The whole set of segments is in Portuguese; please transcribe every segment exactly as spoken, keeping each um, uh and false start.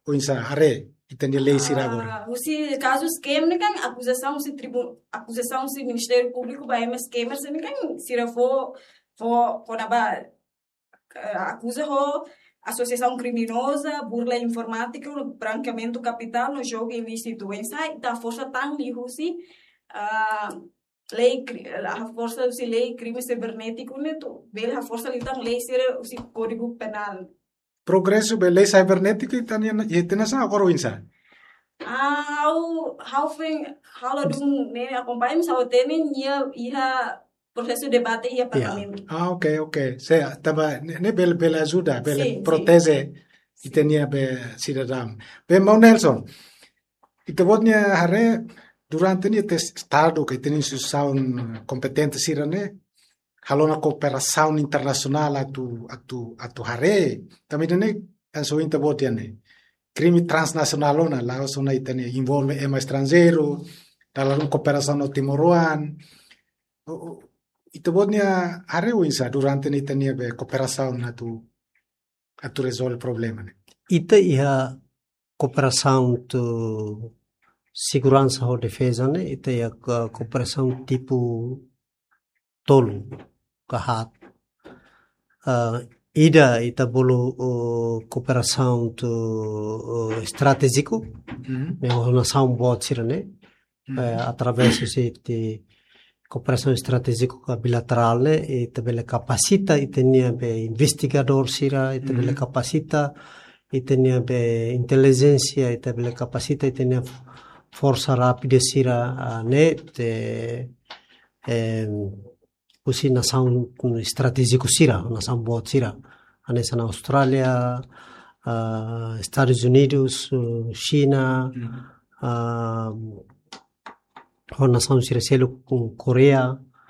o insa are itania lei sira agora. Ah, se caso esquema, né, kan acusação se tribu, acusação se Ministério Público vai mas esquema, se kan sira for for for na ba acusa ho associação criminosa, burla informática, branqueamento capital no jogo ilícito, ensai da força tão lihusi a lei a força se lei crime cibernético né, to bel a força li tão lei sira o código penal. Progresso be lei cibernética itania itena sa agora o insa. Ah, how how foi how lo dum né acompanha mas ao tenen ia ia processo de debate ia parlamento. Ah, ok, ok. Se tava ne bel bel ajuda, bel Sim, protege itenia be cidadão. Be Mau Nelson. Ita vodnya hare durante ni tes estado que tem instituição competente sirane halona cooperação internacional atu atu atu hare também ne anso inta vodnya ne crime transnacional ona lá sona itene envolve ema estrangeiro dalam cooperação no Timor-Leste. Ita vodnya hare uinsa durante ni tenia be cooperação atu atu resolve problema ne. Ita ia cooperação to segurança ou defesa, né? Ita ia cooperação tipo tolo, kahat. Uh, ida ita bolo uh, cooperação to uh, estratégico, Mm-hmm. né? Uma nação boa tira, né? Mm-hmm. Uh, através de cooperação estratégica bilateral, né? Ita bela capacita, ita nia be investigador sira, ita bela capacita, ita nia be inteligência, ita bela capacita, ita nia força rápida sira né te eh, usi nação estratégico sira nação boa sira anessa na Austrália, uh, Estados Unidos, uh, China, uh, uh, nação sira selo com Coreia,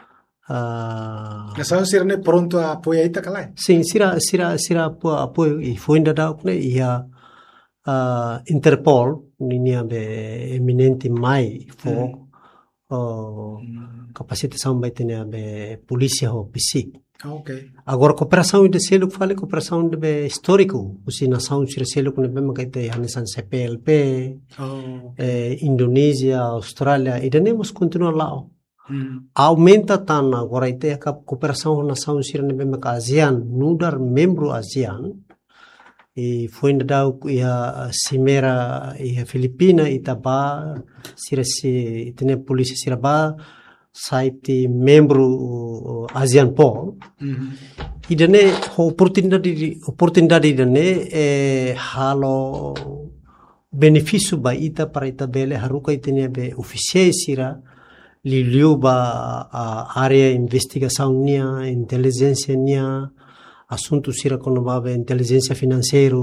uh, nação sira ne pronto a apoiar ita kalai. Sim, sira sira sira apoio e foi ainda da né ia Uh, Interpol ninia be eminente mai fo mm. uh, mm. capacitação vai ter be polícia ou P C. Okay. Agora cooperação de selo que fala cooperação de be histórico, usi nação de selo que bem que tem hanesan C P L P, oh, okay. eh, Indonésia, Austrália e devemos continuar lá. Mm. Aumenta tan agora ite a cooperação nação de bem que ASEAN, nudar membro ASEAN. E foi ainda a Cimeira e a Filipina e taba sira se tem a polícia sira ba site membro ASEAN po mm-hmm. e dane oportunidade oportunidade dane é halo benefício ba ita para ita bele haruka itene be oficiais sira liliu ba a área investigação nia inteligência nia assunto sira quando vai inteligência financeira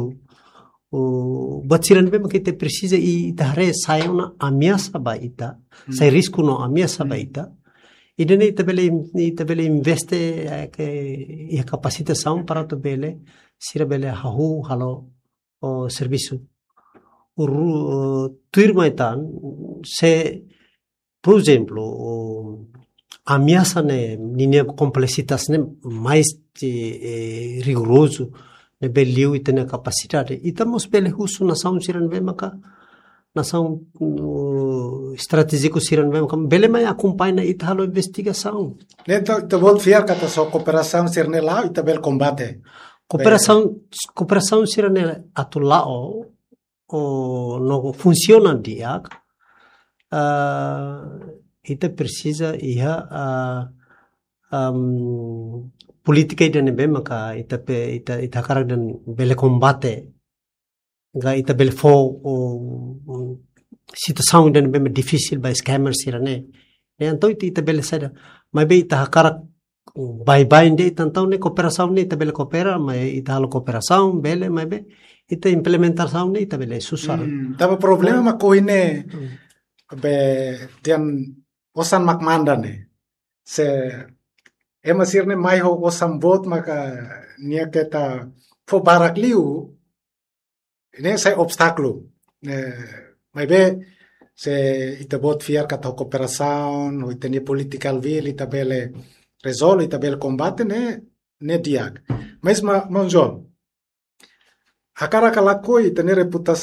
o batiran bem que te precisa e tare sai uma ameaça ba ita sai risco no ameaça ba ita e dene tabele tabele investe que e capacitação para to bele sira bele hahu halo o serviço o tuirmaitan se por exemplo ameaça né linha complexitas né mais eh, rigoroso né beliu e tem capacidade e estamos bele husu nação siran bem maka nação uh, estratégico siran bem maka bele mai acompanha e talo investigação então então vou fiar kata só cooperação sirne lá e tabel combate cooperação cooperação siran atulao o no funciona dia uh, ita precisa ia uh, um, política ida nebe maka ita pe ita ita karak dan bele combate ga ita bele fo o situação ida nebe difícil ba scammers irane ne então ita ita bele sada mas be ita karak bye bye inde então ne cooperação ne ita bele coopera mas ita halo cooperação bele mas be ita implementação ne ita bele susar hmm, tava problema ma ko ine be tian osan makmanda ne se ema sirne mai ho osam bot maka nia keta fo barak liu ne sai obstáculo ne mai be se ita bot fiar kata cooperação o itene political will ita bele resolve ita bele combate ne ne diag mas ma manjo akara kalakoi itene reputação